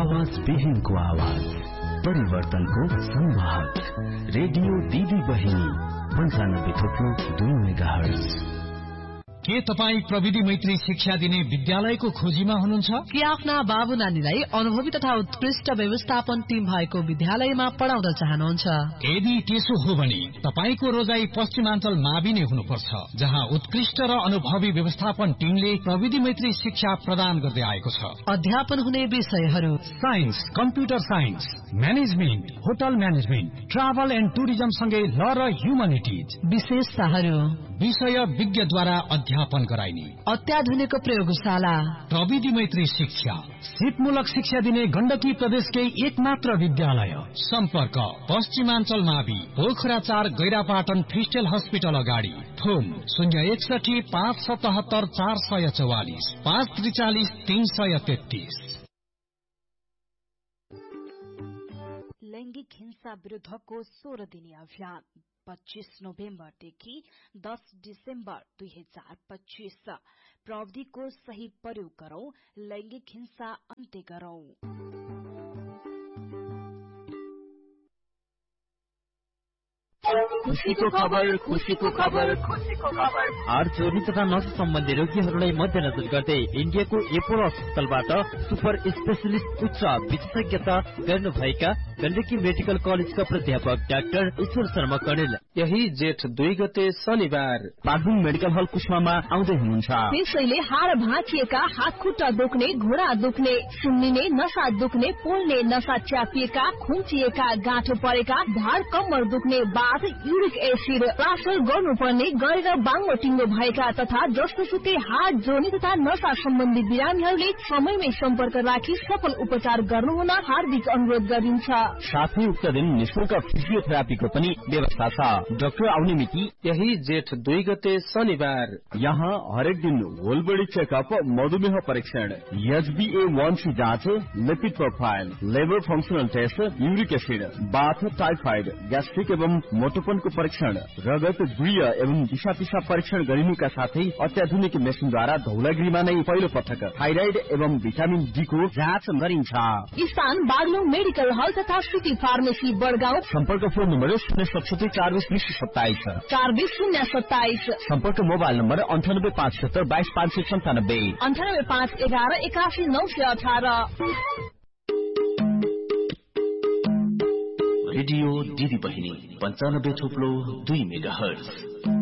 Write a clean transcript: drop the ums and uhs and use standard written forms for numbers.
आवाज विहीनको आवाज, परिवर्तनको संवाहक, रेडियो दिदी बहिनी 95.2 मेगाहर्ज। के तपाई प्रविधि मैत्री शिक्षा दिने विद्यालयको खोजीमा हुनुहुन्छ? कि आफ्ना बाबु नानीलाई अनुभवी तथा उत्कृष्ट व्यवस्थापन टिम भएको विद्यालयमा पढाउन चाहनुहुन्छ? यदि त्यसो हो भने तपाईको रोजाई पश्चिमाञ्चल मावि नै हुनुपर्छ, जहाँ उत्कृष्ट र अनुभवी व्यवस्थापन टिमले प्रविधि मैत्री शिक्षा प्रदान गर्दै आएको छ। अध्यापन हुने विषयहरू: science, computer science, management, hotel management, travel and tourism सँगै ल र ह्युमनिटिज। विशेषताहरू: विषय विज्ञद्वारा अध्यापन गराइने अत्याधुनिक प्रयोगशाला, प्रविधि मैत्री शिक्षा, सिपमूलक शिक्षा दिने गण्डकी प्रदेशकै एकमात्र विद्यालय। सम्पर्क पश्चिमाञ्चल मावि, पोखरा 4, गैरापाटन क्रिस्टल हस्पिटल अगाडि। फोन 061 577 444 543 333। लैंगिक हिंसा विरुद्धको 16 दिने अभियान 25 नोभेम्बरदेखि 10 डिसेम्बर 2025। प्रविधिको सही प्रयोग गरौं, लैंगिक हिंसा अन्त्य गरौं। खुशीको खबर, खुशीको खबर, खुशीको खबर। हाड चोरी तथा नसा सम्बन्धी रोगीहरूलाई मध्यनजर गर्दै इन्डियाको एपोलो अस्पतालबाट सुपर स्पेशलिस्ट उच्च विशेषज्ञता गर्नुभएका गण्डकी मेडिकल कलेजका प्राध्यापक डाक्टर ईश्वर शर्मा कणेल यही जेठ 2 गते शनिबार पाटुङ मेडिकल हल कुस्मामा आउँदै हुनुहुन्छ। त्यसैले हाड भाँचिएका, हात खुट्टा दुख्ने, घुँडा दुख्ने, सुन्निने, नसा दुख्ने, पोल्ने, नसा च्यापिएका, खुम्चिएका, गाँठो परेका, ढाड कम्मर दुख्ने, बाथ, युरिक एसिड ट्रान्सफर गर्नुपर्ने, गरेर बाङ्गो टिङ्गो भएका तथा जस्तोसुकै हाड जोड्ने तथा नसा सम्बन्धी बिरामीहरूले समयमै सम्पर्क राखी सफल उपचार गर्नुहुन हार्दिक अनुरोध गरिन्छ। साथै उक्त दिन निःशुल्क फिजियोथेरापीको पनि व्यवस्था छ। डाक्टर आउने मिति यही जेठ 2 गते शनिबार। यहाँ हरेक दिन होल बडी चेकअप, मधुमेह परीक्षण, HbA1c जाँच, lipid profile, labour functional test, uric acid, बाथ, टाइफाइड, ग्यास्ट्रिक एवं मोटोपनको परीक्षण, रगत, गुह्य एवं दिशा पिसाब परीक्षण गरिनुका साथै अत्याधुनिक मेसिनद्वारा धौलागिरीमा नै पहिलो पटक थाइराइड एवं भिटामिन डी को जाँच गरिन्छ। स्थान बागलुङ मेडिकल हल तथा सिटी फार्मेसी बडगाउँ। सम्पर्क फोन नम्बर 067 420 027 420 सम्पर्क मोबाइल नम्बर 98 570 22 597 98 511 81 918। रेडियो दिदी बहिनी 95.2 मेगाहर्ज।